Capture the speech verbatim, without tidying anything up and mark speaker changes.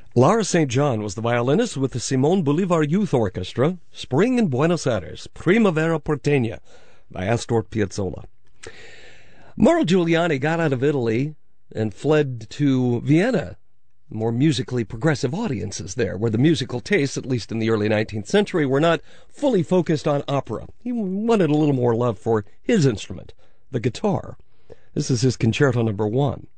Speaker 1: Lara Saint John was the violinist with the Simon Bolivar Youth Orchestra, Spring in Buenos Aires, Primavera Porteña, by Astor Piazzolla. Mauro Giuliani got out of Italy and fled to Vienna. More musically progressive audiences there, where the musical tastes, at least in the early nineteenth century, were not fully focused on opera. He wanted a little more love for his instrument, the guitar. This is his concerto number one.